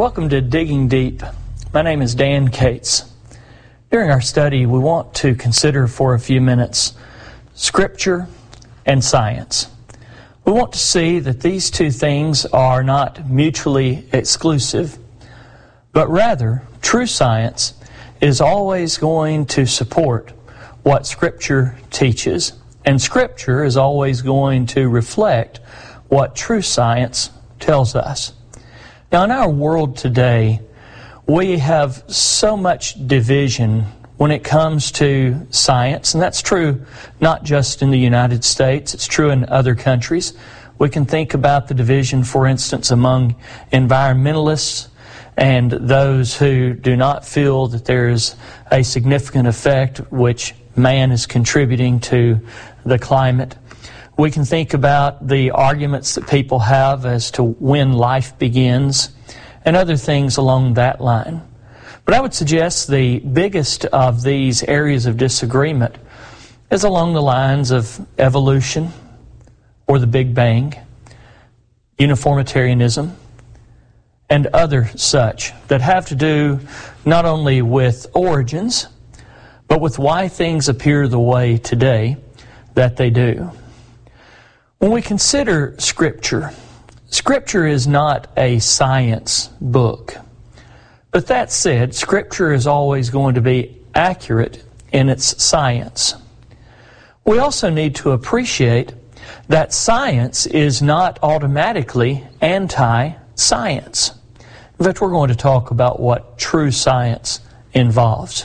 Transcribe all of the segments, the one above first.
Welcome to Digging Deep. My name is Dan Cates. During our study, we want to consider for a few minutes Scripture and science. We want to see that these two things are not mutually exclusive, but rather true science is always going to support what Scripture teaches, and Scripture is always going to reflect what true science tells us. Now, in our world today, we have so much division when it comes to science, and that's true not just in the United States, it's true in other countries. We can think about the division, for instance, among environmentalists and those who do not feel that there is a significant effect which man is contributing to the climate. We can think about the arguments that people have as to when life begins and other things along that line. But I would suggest the biggest of these areas of disagreement is along the lines of evolution or the Big Bang, uniformitarianism, and other such that have to do not only with origins, but with why things appear the way today that they do. When we consider Scripture, Scripture is not a science book. But that said, Scripture is always going to be accurate in its science. We also need to appreciate that science is not automatically anti-science. In fact, we're going to talk about what true science involves.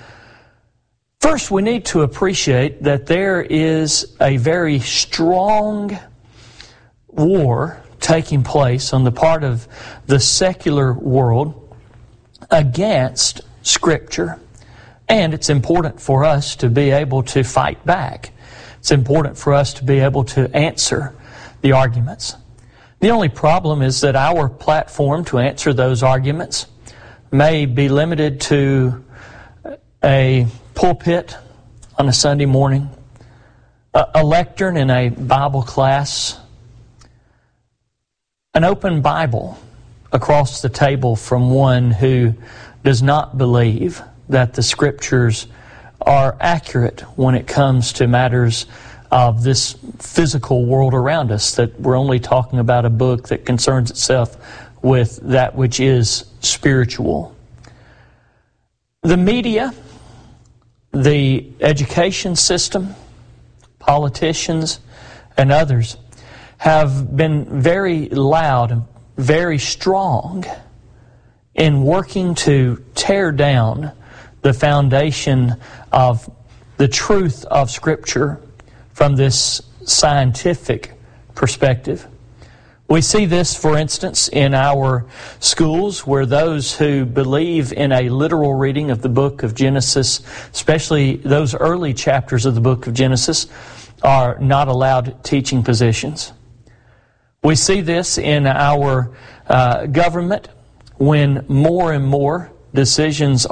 First, we need to appreciate that there is a very strong war taking place on the part of the secular world against Scripture. And it's important for us to be able to fight back. It's important for us to be able to answer the arguments. The only problem is that our platform to answer those arguments may be limited to a pulpit on a Sunday morning, a lectern in a Bible class, an open Bible across the table from one who does not believe that the Scriptures are accurate when it comes to matters of this physical world around us, that we're only talking about a book that concerns itself with that which is spiritual. The media, the education system, politicians, and others have been very loud and very strong in working to tear down the foundation of the truth of Scripture from this scientific perspective. We see this, for instance, in our schools where those who believe in a literal reading of the book of Genesis, especially those early chapters of the book of Genesis, are not allowed teaching positions. We see this in our government when more and more decisions